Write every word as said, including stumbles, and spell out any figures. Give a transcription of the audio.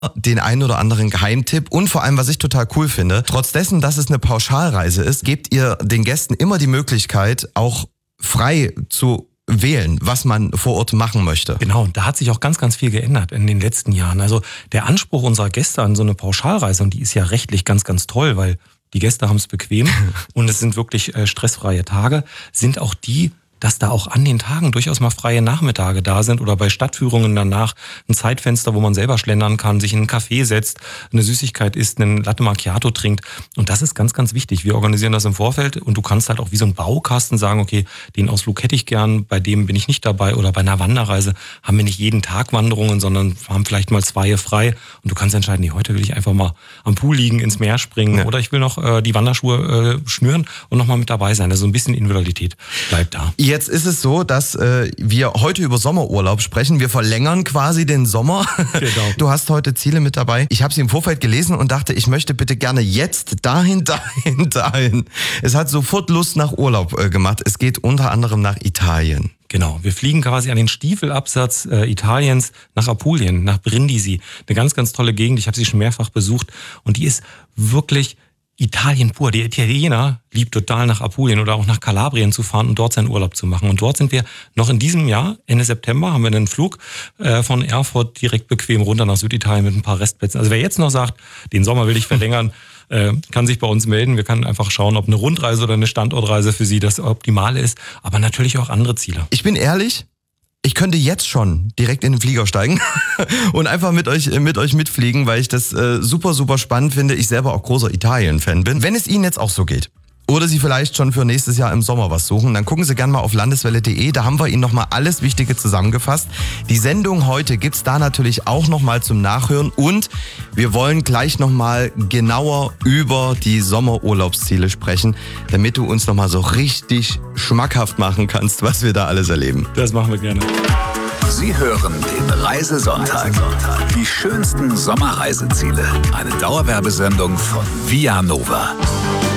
den einen oder anderen Geheimtipp und vor allem, was ich total cool finde, trotz dessen, dass es eine Pauschalreise ist, gebt ihr den Gästen immer die Möglichkeit, auch frei zu wählen, was man vor Ort machen möchte. Genau, und da hat sich auch ganz, ganz viel geändert in den letzten Jahren. Also der Anspruch unserer Gäste an so eine Pauschalreise, und die ist ja rechtlich ganz, ganz toll, weil die Gäste haben es bequem und es sind wirklich äh, stressfreie Tage, sind auch die, dass da auch an den Tagen durchaus mal freie Nachmittage da sind oder bei Stadtführungen danach ein Zeitfenster, wo man selber schlendern kann, sich in einen Café setzt, eine Süßigkeit isst, einen Latte Macchiato trinkt. Und das ist ganz, ganz wichtig. Wir organisieren das im Vorfeld und du kannst halt auch wie so ein Baukasten sagen, okay, den Ausflug hätte ich gern, bei dem bin ich nicht dabei. Oder bei einer Wanderreise haben wir nicht jeden Tag Wanderungen, sondern haben vielleicht mal zwei frei. Und du kannst entscheiden, nee, heute will ich einfach mal am Pool liegen, ins Meer springen ja. oder ich will noch äh, die Wanderschuhe äh, schnüren und nochmal mit dabei sein. Also ein bisschen Individualität bleibt da. Jetzt ist es so, dass äh, wir heute über Sommerurlaub sprechen. Wir verlängern quasi den Sommer. Genau. Du hast heute Ziele mit dabei. Ich habe sie im Vorfeld gelesen und dachte, ich möchte bitte gerne jetzt dahin, dahin, dahin. Es hat sofort Lust nach Urlaub äh, gemacht. Es geht unter anderem nach Italien. Genau, wir fliegen quasi an den Stiefelabsatz äh, Italiens nach Apulien, nach Brindisi. Eine ganz, ganz tolle Gegend. Ich habe sie schon mehrfach besucht und die ist wirklich Italien pur. Der Italiener liebt total nach Apulien oder auch nach Kalabrien zu fahren und dort seinen Urlaub zu machen. Und dort sind wir noch in diesem Jahr, Ende September, haben wir einen Flug äh, von Erfurt direkt bequem runter nach Süditalien mit ein paar Restplätzen. Also wer jetzt noch sagt, den Sommer will ich verlängern, äh, kann sich bei uns melden. Wir können einfach schauen, ob eine Rundreise oder eine Standortreise für Sie das Optimale ist. Aber natürlich auch andere Ziele. Ich bin ehrlich, ich könnte jetzt schon direkt in den Flieger steigen und einfach mit euch mit euch mitfliegen, weil ich das äh, super, super spannend finde. Ich selber auch großer Italien-Fan bin. Wenn es Ihnen jetzt auch so geht oder Sie vielleicht schon für nächstes Jahr im Sommer was suchen, dann gucken Sie gerne mal auf landeswelle punkt de. Da haben wir Ihnen nochmal alles Wichtige zusammengefasst. Die Sendung heute gibt's da natürlich auch nochmal zum Nachhören und wir wollen gleich nochmal genauer über die Sommerurlaubsziele sprechen, damit du uns nochmal so richtig schmackhaft machen kannst, was wir da alles erleben. Das machen wir gerne. Sie hören den Reisesonntag. Die schönsten Sommerreiseziele. Eine Dauerwerbesendung von Via Nova.